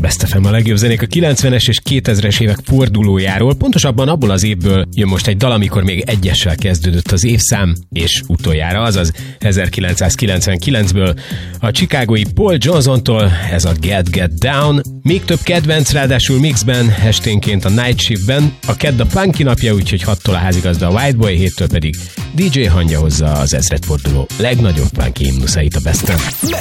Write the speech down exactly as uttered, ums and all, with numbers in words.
Best ef em a legjobb zenék a kilencvenes és kétezres évek fordulójáról, pontosabban abból az évből jön most egy dal, amikor még egyessel kezdődött az évszám, és utoljára, azaz ezerkilencszázkilencvenkilencből a chicagói Paul Johnsontól ez a Get Get Down. Még több kedvenc, ráadásul mixben, esténként a Night Shiftben, a kedd a punky napja, úgyhogy hattól a házigazda a White Boy, héttől pedig dé dzsé Hangya hozza az ezredforduló legnagyobb punky himnuszait a Besten.